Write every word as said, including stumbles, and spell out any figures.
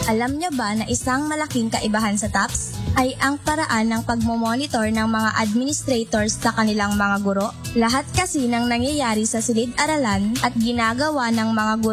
Alam nyo ba na isang malaking kaibahan sa T A P S ay ang paraan ng pagmomonitor ng mga administrators sa kanilang mga guro? Lahat kasi ng nangyayari sa silid-aralan at ginagawa ng mga guro